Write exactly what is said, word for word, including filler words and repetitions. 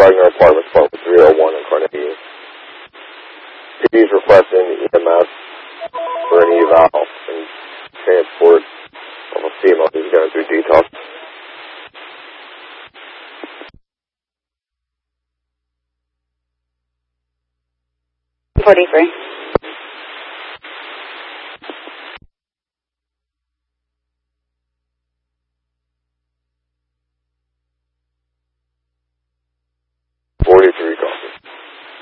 Wagner Apartments, apartment three oh one in Carnegie. He's requesting E M S for an eval and transport of a female who's going through detox. forty-three.